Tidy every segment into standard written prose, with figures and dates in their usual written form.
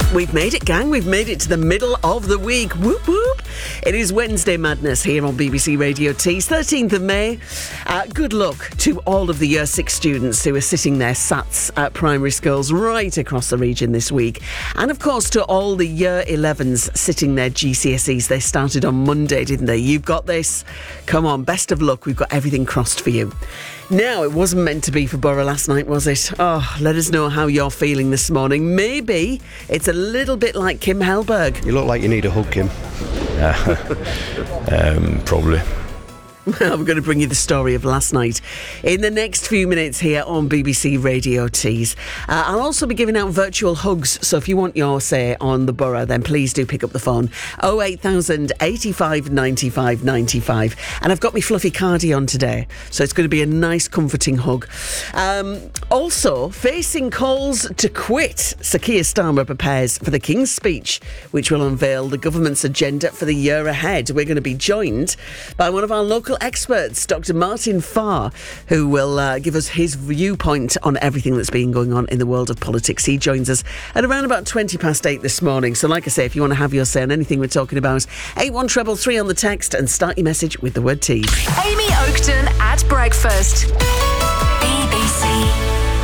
We've made it, gang. We've made it to the middle of the week. Whoop, whoop. It is Wednesday Madness here on BBC Radio Tees, 13th of May. Good luck to all of the Year 6 students who are sitting their SATs at primary schools right across the region this week. And, of course, to all the Year 11s sitting their GCSEs. They started on Monday, didn't they? You've got this. Come on, best of luck. We've got everything crossed for you. Now, it wasn't meant to be for Borough last night, was it? Oh, let us know how you're feeling this morning. Maybe it's a little bit like Kim Hellberg. You look like you need a hug, Kim. Probably. Well, we're going to bring you the story of last night in the next few minutes here on BBC Radio Tees. I'll also be giving out virtual hugs, so if you want your say on the borough, then please do pick up the phone. 08000 85 95 95. And I've got my fluffy cardie on today, so it's going to be a nice comforting hug. Also, facing calls to quit, Sir Keir Starmer prepares for the King's speech, which will unveil the government's agenda for the year ahead. We're going to be joined by one of our local experts, Dr. Martin Farr, who will give us his viewpoint on everything that's been going on in the world of politics. He joins us at around about 8:20 this morning. So like I say, if you want to have your say on anything we're talking about, 81333 on the text and start your message with the word tease. Amy Oakton at breakfast. BBC.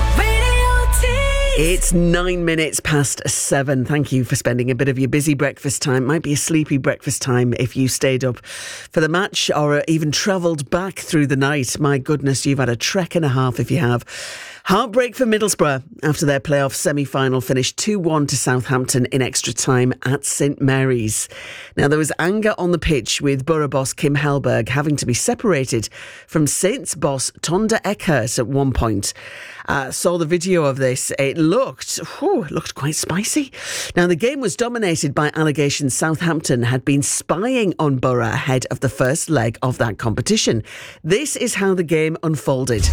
It's 9 minutes past 7. Thank you for spending a bit of your busy breakfast time. Might be a sleepy breakfast time if you stayed up for the match or even travelled back through the night. My goodness, you've had a trek and a half if you have. Heartbreak for Middlesbrough after their playoff semi-final finished 2-1 to Southampton in extra time at St Mary's. Now, there was anger on the pitch with Borough boss Kim Hellberg having to be separated from Saints boss Tonda Eckhart at one point. Saw the video of this. It looked quite spicy. Now, the game was dominated by allegations Southampton had been spying on Borough ahead of the first leg of that competition. This is how the game unfolded.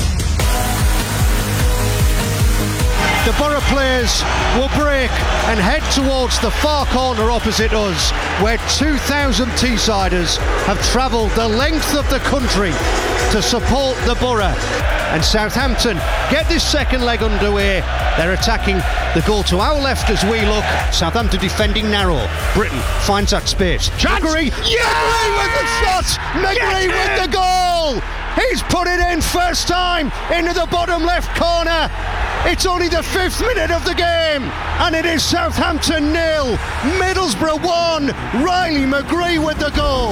The Borough players will break and head towards the far corner opposite us, where 2,000 Teessiders have travelled the length of the country to support the Borough. And Southampton get this second leg underway. They're attacking the goal to our left as we look. Southampton defending narrow. Britton finds that space. McGree! McGree with the shot! McGree with the goal! He's put it in first time into the bottom left corner. It's only the 5th minute of the game, and it is Southampton 0, Middlesbrough 1. Riley McGree with the goal.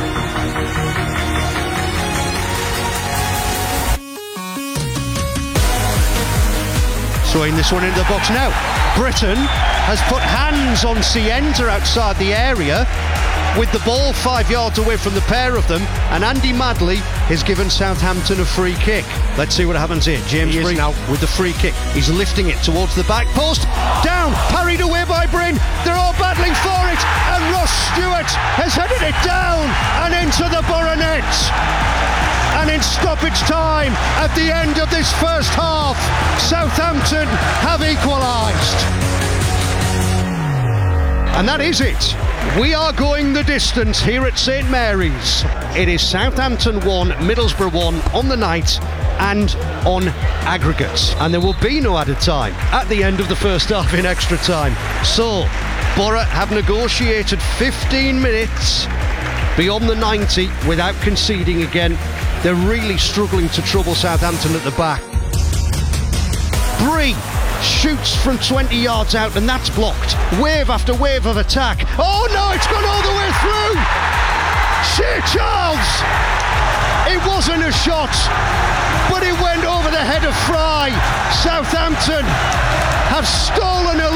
Throwing this one into the box now. Britton has put hands on Sienta outside the area with the ball 5 yards away from the pair of them, and Andy Madley has given Southampton a free kick. Let's see what happens here. James Breen now with the free kick. He's lifting it towards the back post. Down, parried away by Bryn. They're all battling for it, and Ross Stewart has headed it down and into the Borough net. And in stoppage time, at the end of this first half, Southampton have equalised. And that is it. We are going the distance here at St Mary's. It is Southampton 1, Middlesbrough 1 on the night and on aggregates. And there will be no added time at the end of the first half in extra time. So, Borough have negotiated 15 minutes beyond the 90 without conceding again. They're really struggling to trouble Southampton at the back. Bree shoots from 20 yards out, and that's blocked. Wave after wave of attack. Oh no, it's gone all the way through! Shea Charles! It wasn't a shot, but it went over the head of Fry. Southampton have stolen a